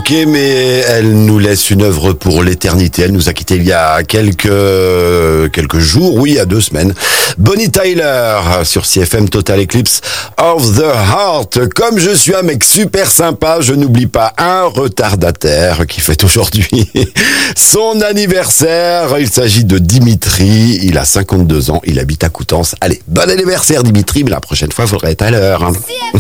manqué, mais elle nous laisse une œuvre pour l'éternité. Elle nous a quittés il y a quelques jours, oui, il y a 2 semaines. Bonnie Tyler sur CFM Total Eclipse of the Heart. Comme je suis un mec super sympa, je n'oublie pas un retardataire qui fête aujourd'hui son anniversaire. Il s'agit de Dimitri. Il a 52 ans. Il habite à Coutances. Allez, bon anniversaire Dimitri, mais la prochaine fois, il faudrait être à l'heure. Hein.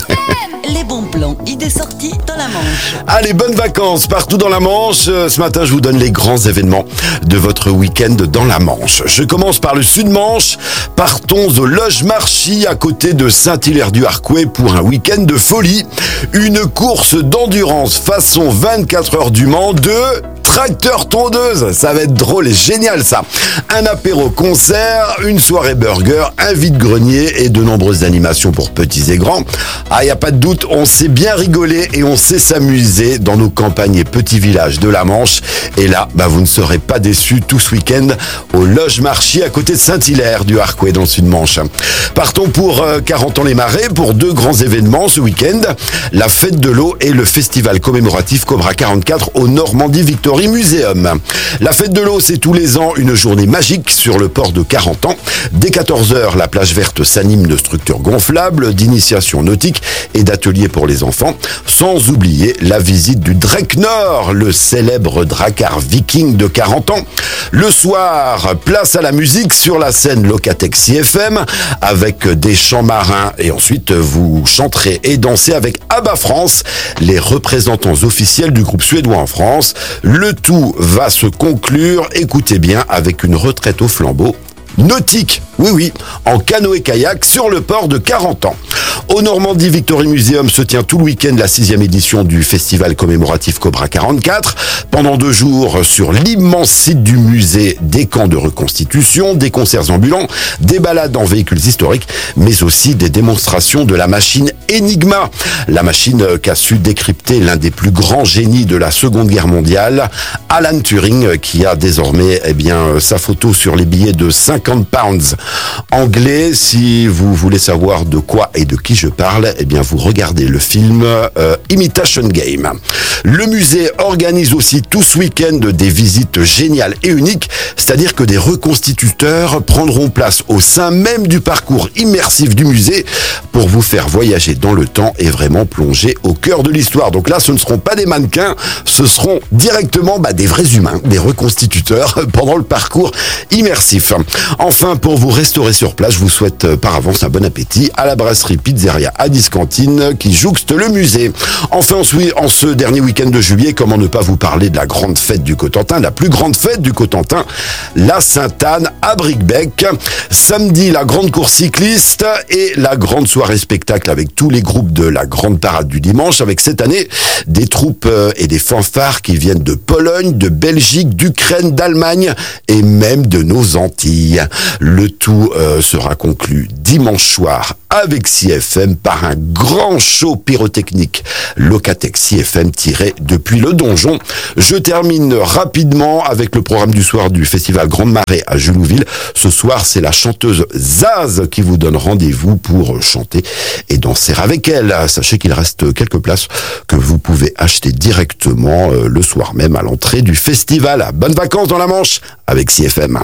Les bons plans, idées sorties dans la Manche. Allez, bonnes vacances partout dans la Manche. Ce matin, je vous donne les grands événements de votre week-end dans la Manche. Je commence par le Sud-Manche. Partons au Loge-Marchie à côté de Saint-Hilaire-du-Harcouët pour un week-end de folie. Une course d'endurance façon 24 heures du Mans de tracteur tondeuse. Ça va être drôle et génial ça. Un apéro concert, une soirée burger, un vide-grenier et de nombreuses animations pour petits et grands. Ah, y a pas de doute, on sait bien rigoler et on sait s'amuser dans nos campagnes et petits villages de la Manche. Et là, vous ne serez pas déçus tout ce week-end au Loge-Marchie à côté de Saint-Hilaire-du-Harcouët dans le Sud-Manche. Partons pour 40 ans les Marais pour 2 grands événements ce week-end. La fête de l'eau et le festival commémoratif Cobra 44 au Normandie Victory Museum. La fête de l'eau, c'est tous les ans une journée magique sur le port de 40 ans. Dès 14h, la plage verte s'anime de structures gonflables, d'initiation nautique et d'ateliers pour les enfants. Sans oublier la visite du Drecknor, le célèbre drakkar viking de 40 ans. Le soir, place à la musique sur la scène Locatec CFM avec des chants marins et ensuite vous chanterez et dansez avec ABBA France, les représentants officiels du groupe suédois en France. Le tout va se conclure, écoutez bien, avec une retraite au flambeau nautique, oui, en canoë-kayak sur le port de 40 ans. Au Normandie Victory Museum se tient tout le week-end la 6e édition du festival commémoratif Cobra 44. Pendant 2 jours, sur l'immense site du musée, des camps de reconstitution, des concerts ambulants, des balades en véhicules historiques, mais aussi des démonstrations de la machine Enigma. La machine qu'a su décrypter l'un des plus grands génies de la Seconde Guerre mondiale, Alan Turing, qui a désormais sa photo sur les billets de 50 pounds. Anglais, si vous voulez savoir de quoi et de qui je parle, vous regardez le film Imitation Game. Le musée organise aussi tout ce week-end des visites géniales et uniques, c'est-à-dire que des reconstituteurs prendront place au sein même du parcours immersif du musée pour vous faire voyager dans le temps et vraiment plonger au cœur de l'histoire. Donc là, ce ne seront pas des mannequins, ce seront directement des vrais humains, des reconstituteurs pendant le parcours immersif. Enfin, pour vous restaurer sur place, je vous souhaite par avance un bon appétit à la brasserie Pizzeria Addis Cantine qui jouxte le musée. Enfin, en ce dernier week-end de juillet, comment ne pas vous parler de la grande fête du Cotentin, la plus grande fête du Cotentin, la Sainte-Anne à Bricbec. Samedi, la grande course cycliste et la grande soirée spectacle avec tous les groupes de la grande parade du dimanche, avec cette année des troupes et des fanfares qui viennent de Pologne, de Belgique, d'Ukraine, d'Allemagne et même de nos Antilles. Le tout sera conclu dimanche soir avec CFM par un grand show pyrotechnique Locatec CFM tiré depuis le donjon. Je termine rapidement avec le programme du soir du festival Grande Marée à Julouville. Ce soir, c'est la chanteuse Zaz qui vous donne rendez-vous pour chanter et danser avec elle. Sachez qu'il reste quelques places que vous pouvez acheter directement le soir même à l'entrée du festival. Bonnes vacances dans la Manche avec CFM.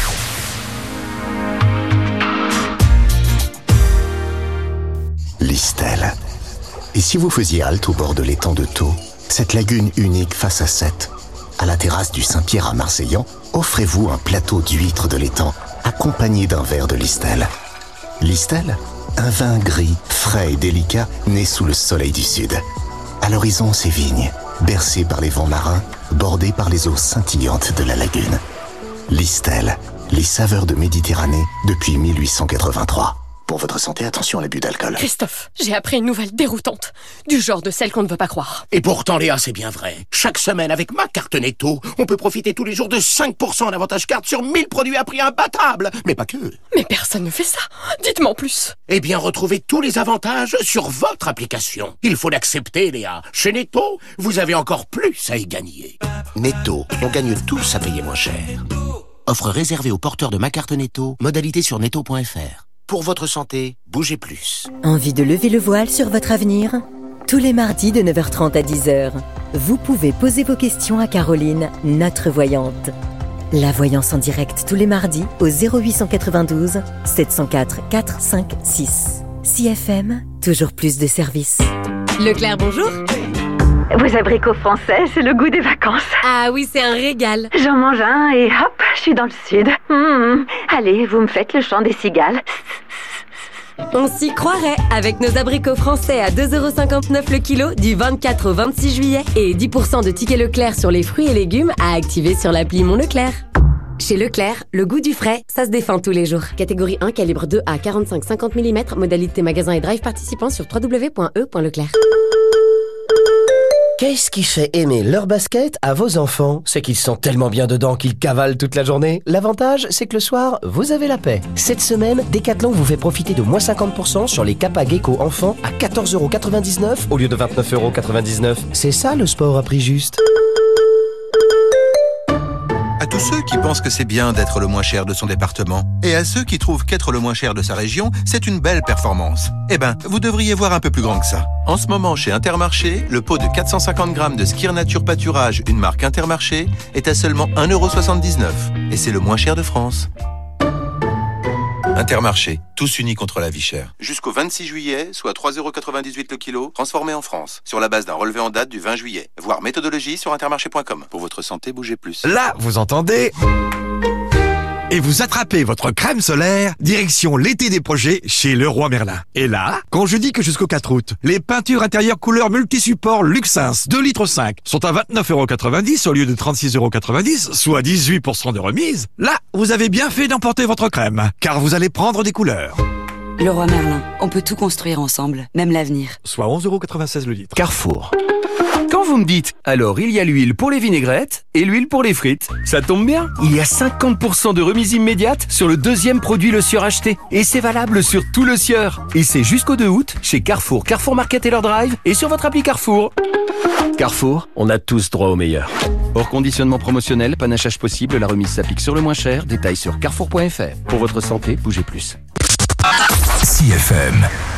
Listel. Et si vous faisiez halte au bord de l'étang de Thau, cette lagune unique face à Sète, à la terrasse du Saint-Pierre à Marseillan, offrez-vous un plateau d'huîtres de l'étang accompagné d'un verre de Listel. Listel, un vin gris, frais et délicat né sous le soleil du sud. À l'horizon, ces vignes, bercées par les vents marins, bordées par les eaux scintillantes de la lagune. Listel, les saveurs de Méditerranée depuis 1883. Pour votre santé, attention à l'abus d'alcool. Christophe, j'ai appris une nouvelle déroutante. Du genre de celle qu'on ne veut pas croire. Et pourtant, Léa, c'est bien vrai. Chaque semaine, avec ma carte Netto, on peut profiter tous les jours de 5% en avantage carte sur 1000 produits à prix imbattable. Mais pas que. Mais personne ne fait ça. Dites-moi en plus. Eh bien, retrouvez tous les avantages sur votre application. Il faut l'accepter, Léa. Chez Netto, vous avez encore plus à y gagner. Netto, on gagne tous à payer moins cher. Offre réservée aux porteurs de ma carte Netto. Modalité sur netto.fr. Pour votre santé, bougez plus. Envie de lever le voile sur votre avenir ? tous les mardis de 9h30 à 10h. Vous pouvez poser vos questions à Caroline, notre voyante. La voyance en direct tous les mardis au 0892 704 456. CFM, toujours plus de services. Leclerc, bonjour. Vos abricots français, c'est le goût des vacances. Ah oui, c'est un régal. J'en mange un et hop, je suis dans le sud. Allez, vous me faites le chant des cigales. On s'y croirait avec nos abricots français à 2,59€ le kilo du 24 au 26 juillet et 10% de tickets Leclerc sur les fruits et légumes à activer sur l'appli Mon Leclerc. Chez Leclerc, le goût du frais, ça se défend tous les jours. Catégorie 1, calibre 2 à 45-50 mm, modalité magasin et drive participant sur www.e.leclerc. Qu'est-ce qui fait aimer leur basket à vos enfants? C'est qu'ils sont tellement bien dedans qu'ils cavalent toute la journée. L'avantage, c'est que le soir, vous avez la paix. Cette semaine, Decathlon vous fait profiter de moins 50% sur les Kappa Gecko enfants à 14,99€ au lieu de 29,99€. C'est ça le sport à prix juste. À tous ceux qui pensent que c'est bien d'être le moins cher de son département, et à ceux qui trouvent qu'être le moins cher de sa région, c'est une belle performance. Eh ben, vous devriez voir un peu plus grand que ça. En ce moment, chez Intermarché, le pot de 450 grammes de Skir Nature Pâturage, une marque Intermarché, est à seulement 1,79€. Et c'est le moins cher de France. Intermarché, tous unis contre la vie chère. Jusqu'au 26 juillet, soit 3,98€ le kilo, transformé en France, sur la base d'un relevé en date du 20 juillet. Voir méthodologie sur intermarché.com. Pour votre santé, bougez plus. Là, vous entendez ? Et vous attrapez votre crème solaire, direction l'été des projets chez Leroy Merlin. Et là, quand je dis que jusqu'au 4 août, les peintures intérieures couleur multisupport Luxins 2,5 litres sont à 29,90€ au lieu de 36,90€, soit 18% de remise, là, vous avez bien fait d'emporter votre crème, car vous allez prendre des couleurs. Leroy Merlin, on peut tout construire ensemble, même l'avenir. Soit 11,96€ le litre. Carrefour. Quand vous me dites, alors il y a l'huile pour les vinaigrettes et l'huile pour les frites, ça tombe bien. Il y a 50% de remise immédiate sur le deuxième produit Le Sieur acheté. Et c'est valable sur tout Le Sieur. Et c'est jusqu'au 2 août chez Carrefour, Carrefour Market et leur drive et sur votre appli Carrefour. Carrefour, on a tous droit au meilleur. Hors conditionnement promotionnel, panachage possible, la remise s'applique sur le moins cher. Détails sur carrefour.fr. Pour votre santé, bougez plus. CFM.